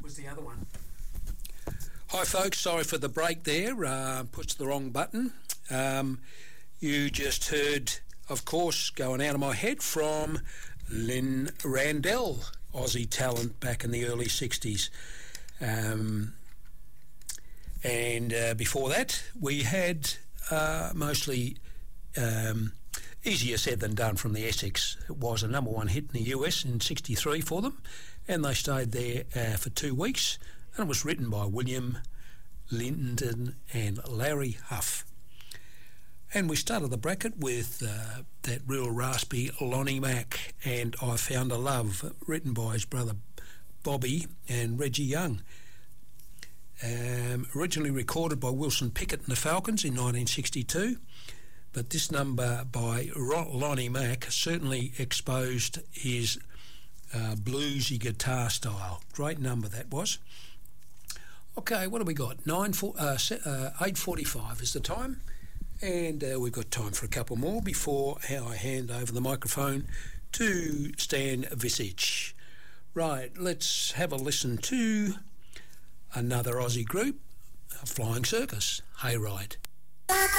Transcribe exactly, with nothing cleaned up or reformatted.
was the other one. Hi folks, sorry for the break there, uh, pushed the wrong button. Um, you just heard, of course, going out of my head from Lynn Randell, Aussie talent back in the early sixties. Um, and uh, before that we had uh, mostly um, Easier Said Than Done from the Essex. It was a number one hit in the U S in sixty-three for them, and they stayed there uh, for two weeks. And it was written by William Linton and Larry Huff. And we started the bracket with uh, that real raspy Lonnie Mack and I Found a Love, written by his brother Bobby and Reggie Young. Um, originally recorded by Wilson Pickett and the Falcons in nineteen sixty-two, but this number by Lonnie Mack certainly exposed his uh, bluesy guitar style. Great number that was. Okay, what have we got? Nine four, uh, uh, eight forty-five is the time, and uh, we've got time for a couple more before I hand over the microphone to Stan Visage. Right, let's have a listen to another Aussie group, Flying Circus, Hayride.